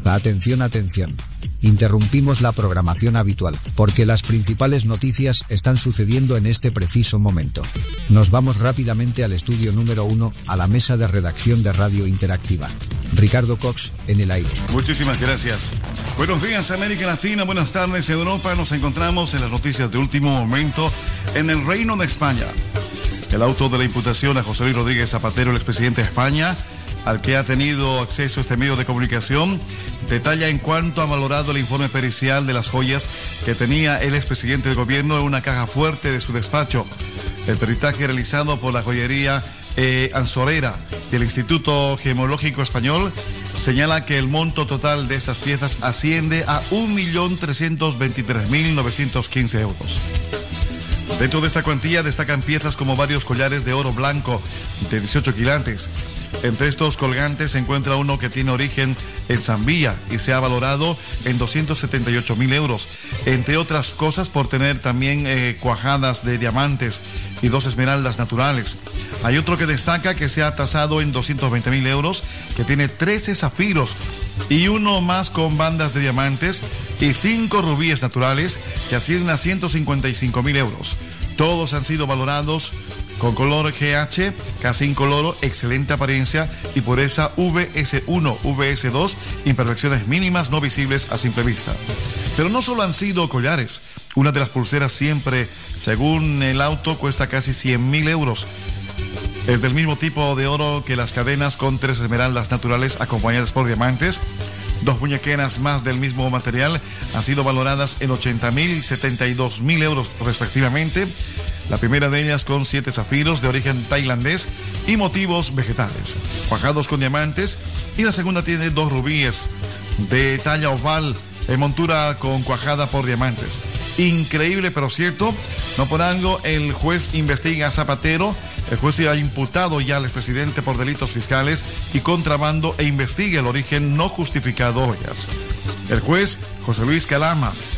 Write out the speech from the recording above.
Atención, atención. Interrumpimos la programación habitual, porque las principales noticias están sucediendo en este preciso momento. Nos vamos rápidamente al estudio número 1, a la mesa de redacción de Radio Interactiva. Ricardo Cox, en el aire. Muchísimas gracias. Buenos días, América Latina, buenas tardes, Europa. Nos encontramos en las noticias de último momento en el Reino de España. El auto de la imputación a José Luis Rodríguez Zapatero, el expresidente de España, al que ha tenido acceso este medio de comunicación, detalla en cuanto ha valorado el informe pericial de las joyas que tenía el expresidente del gobierno en una caja fuerte de su despacho. El peritaje realizado por la joyería Ansorera del Instituto Gemológico Español señala que el monto total de estas piezas asciende a 1.323.915 euros. Dentro de esta cuantía destacan piezas como varios collares de oro blanco de 18 quilates. Entre estos colgantes se encuentra uno que tiene origen en Zambia y se ha valorado en 278.000 euros, entre otras cosas por tener también cuajadas de diamantes y 2 esmeraldas naturales. Hay otro que destaca que se ha tasado en 220.000 euros, que tiene 13 zafiros y uno más con bandas de diamantes y 5 rubíes naturales que ascienden a 155.000 euros. Todos han sido valorados con color GH, casi incoloro, excelente apariencia y pureza VS1, VS2, imperfecciones mínimas no visibles a simple vista. Pero no solo han sido collares. Una de las pulseras siempre, según el auto, cuesta casi 100.000 euros. Es del mismo tipo de oro que las cadenas, con 3 esmeraldas naturales acompañadas por diamantes. 2 muñequeras más del mismo material han sido valoradas en 80.000 y 72.000 euros respectivamente. La primera de ellas con 7 zafiros de origen tailandés y motivos vegetales, cuajados con diamantes, y la segunda tiene 2 rubíes de talla oval en montura con cuajada por diamantes. Increíble, pero cierto. No por algo el juez investiga a Zapatero. El juez se ha imputado ya al expresidente por delitos fiscales y contrabando e investiga el origen no justificado de joyas. El juez José Luis Calama